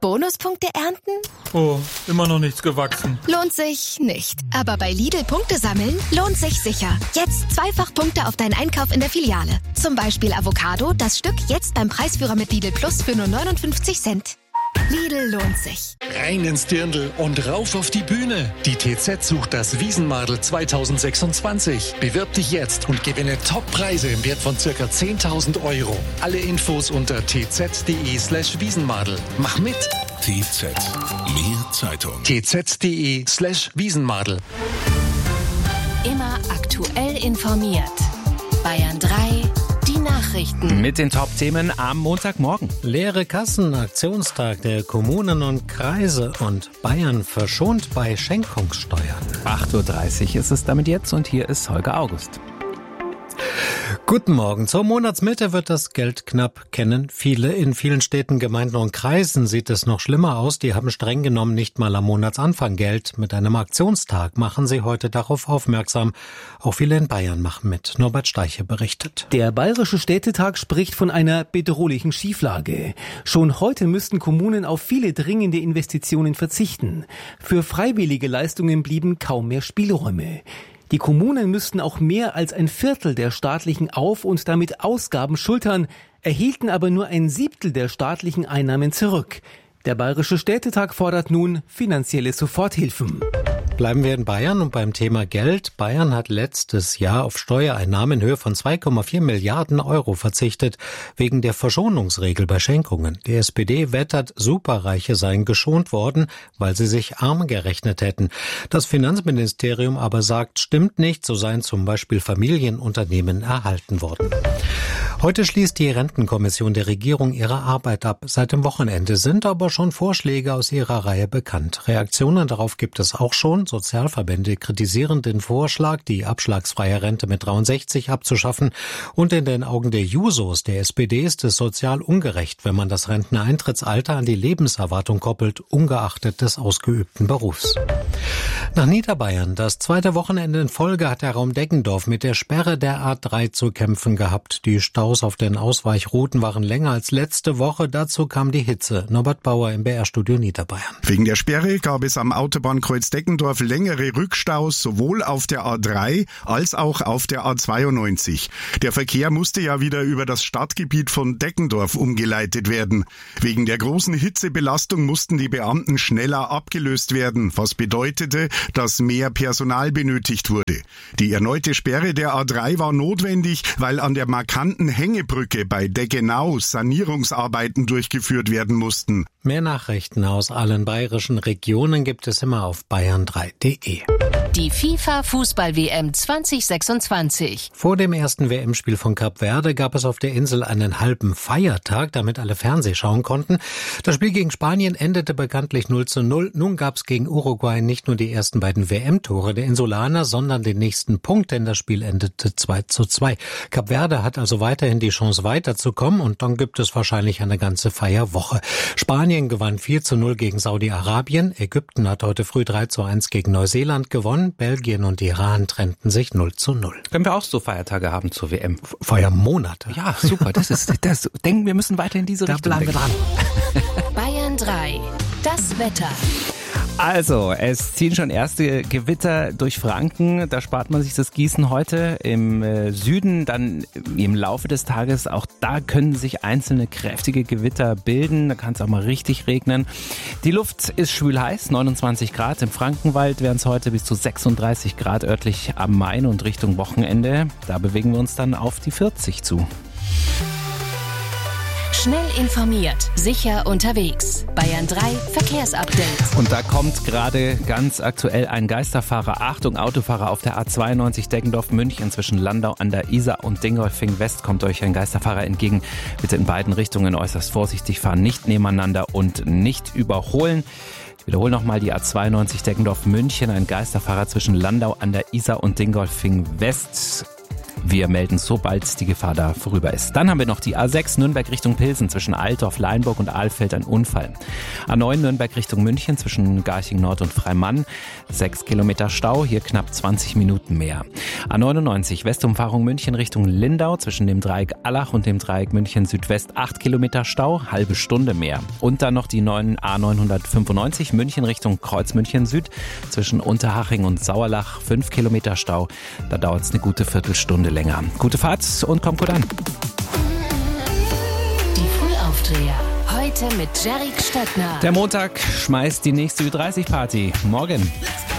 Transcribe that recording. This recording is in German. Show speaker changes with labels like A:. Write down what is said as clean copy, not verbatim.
A: Bonuspunkte ernten?
B: Oh, immer noch nichts gewachsen.
A: Lohnt sich nicht. Aber bei Lidl Punkte sammeln lohnt sich sicher. Jetzt zweifach Punkte auf deinen Einkauf in der Filiale. Zum Beispiel Avocado, das Stück jetzt beim Preisführer mit Lidl Plus für nur 59 Cent. Lidl lohnt sich.
C: Rein ins Dirndl und rauf auf die Bühne. Die TZ sucht das Wiesenmadel 2026. Bewirb dich jetzt und gewinne Top-Preise im Wert von ca. 10.000 €. Alle Infos unter tz.de/Wiesenmadel. Mach mit!
D: TZ. Mehr Zeitung.
C: tz.de/Wiesenmadel.
A: Immer aktuell informiert. Bayern 3, die Nachrichten.
E: Mit den Top-Themen am Montagmorgen.
F: Leere Kassen, Aktionstag der Kommunen und Kreise und Bayern verschont bei Schenkungssteuern.
E: 8.30 Uhr ist es damit jetzt und hier ist Holger August.
F: Guten Morgen. Zur Monatsmitte wird das Geld knapp, kennen viele. In vielen Städten, Gemeinden und Kreisen sieht es noch schlimmer aus. Die haben streng genommen nicht mal am Monatsanfang Geld. Mit einem Aktionstag machen sie heute darauf aufmerksam. Auch viele in Bayern machen mit. Norbert Steiche berichtet.
G: Der Bayerische Städtetag spricht von einer bedrohlichen Schieflage. Schon heute müssten Kommunen auf viele dringende Investitionen verzichten. Für freiwillige Leistungen blieben kaum mehr Spielräume. Die Kommunen müssten auch mehr als ein Viertel der staatlichen Auf- und damit Ausgaben schultern, erhielten aber nur ein Siebtel der staatlichen Einnahmen zurück. Der Bayerische Städtetag fordert nun finanzielle Soforthilfen.
F: Bleiben wir in Bayern und beim Thema Geld. Bayern hat letztes Jahr auf Steuereinnahmen in Höhe von 2,4 Milliarden € verzichtet, wegen der Verschonungsregel bei Schenkungen. Die SPD wettert, Superreiche seien geschont worden, weil sie sich arm gerechnet hätten. Das Finanzministerium aber sagt, stimmt nicht, so seien zum Beispiel Familienunternehmen erhalten worden. Heute schließt die Rentenkommission der Regierung ihre Arbeit ab. Seit dem Wochenende sind aber schon Vorschläge aus ihrer Reihe bekannt. Reaktionen darauf gibt es auch schon. Sozialverbände kritisieren den Vorschlag, die abschlagsfreie Rente mit 63 abzuschaffen. Und in den Augen der Jusos, der SPD, ist es sozial ungerecht, wenn man das Renteneintrittsalter an die Lebenserwartung koppelt, ungeachtet des ausgeübten Berufs. Nach Niederbayern. Das zweite Wochenende in Folge hat der Raum Deggendorf mit der Sperre der A3 zu kämpfen gehabt. Die Staus auf den Ausweichrouten waren länger als letzte Woche. Dazu kam die Hitze. Norbert Bauer im BR-Studio Niederbayern.
H: Wegen der Sperre gab es am Autobahnkreuz Deggendorf längere Rückstaus, sowohl auf der A3 als auch auf der A92. Der Verkehr musste ja wieder über das Stadtgebiet von Deggendorf umgeleitet werden. Wegen der großen Hitzebelastung mussten die Beamten schneller abgelöst werden, was bedeutete, dass mehr Personal benötigt wurde. Die erneute Sperre der A3 war notwendig, weil an der markanten Hängebrücke bei Deggenau Sanierungsarbeiten durchgeführt werden mussten.
F: Mehr Nachrichten aus allen bayerischen Regionen gibt es immer auf bayern3.de.
A: Die FIFA-Fußball-WM 2026.
F: Vor dem ersten WM-Spiel von Kap Verde gab es auf der Insel einen halben Feiertag, damit alle Fernseh schauen konnten. Das Spiel gegen Spanien endete bekanntlich 0:0. Nun gab es gegen Uruguay nicht nur die ersten beiden WM-Tore der Insulaner, sondern den nächsten Punkt, denn das Spiel endete 2:2. Kap Verde hat also weiterhin die Chance weiterzukommen und dann gibt es wahrscheinlich eine ganze Feierwoche. Spanien gewann 4:0 gegen Saudi-Arabien. Ägypten hat heute früh 3:1 gegen Neuseeland gewonnen. Belgien und Iran trennten sich 0:0.
E: Können wir auch so Feiertage haben zur WM?
F: Feiermonate.
E: Ja, super. Das denken wir müssen weiter in diese Richtung.
F: Da bleiben wir dran.
A: Bayern 3, das Wetter.
E: Also, es ziehen schon erste Gewitter durch Franken. Da spart man sich das Gießen heute. Im Süden dann im Laufe des Tages, auch da können sich einzelne kräftige Gewitter bilden. Da kann es auch mal richtig regnen. Die Luft ist schwül heiß, 29 Grad. Im Frankenwald wären es heute bis zu 36 Grad örtlich am Main und Richtung Wochenende. Da bewegen wir uns dann auf die 40 zu.
A: Schnell informiert, sicher unterwegs. Bayern 3 Verkehrsupdate.
E: Und da kommt gerade ganz aktuell ein Geisterfahrer. Achtung, Autofahrer auf der A92 Deggendorf-München zwischen Landau an der Isar und Dingolfing West kommt euch ein Geisterfahrer entgegen. Bitte in beiden Richtungen äußerst vorsichtig fahren, nicht nebeneinander und nicht überholen. Ich wiederhole nochmal die A92 Deggendorf-München, ein Geisterfahrer zwischen Landau an der Isar und Dingolfing West. Wir melden, sobald die Gefahr da vorüber ist. Dann haben wir noch die A6 Nürnberg Richtung Pilsen zwischen Altdorf, Leinburg und Ahlfeld, ein Unfall. A9 Nürnberg Richtung München zwischen Garching Nord und Freimann, 6 Kilometer Stau, hier knapp 20 Minuten mehr. A99 Westumfahrung München Richtung Lindau zwischen dem Dreieck Allach und dem Dreieck München Südwest, 8 Kilometer Stau, halbe Stunde mehr. Und dann noch die neuen A995 München Richtung Kreuzmünchen Süd zwischen Unterhaching und Sauerlach, 5 Kilometer Stau. Da dauert es eine gute Viertelstunde länger. Gute Fahrt und kommt gut an.
I: Die Frühaufdreher. Heute mit Jerry Stöckner.
E: Der Montag schmeißt die nächste Ü30-Party. Morgen.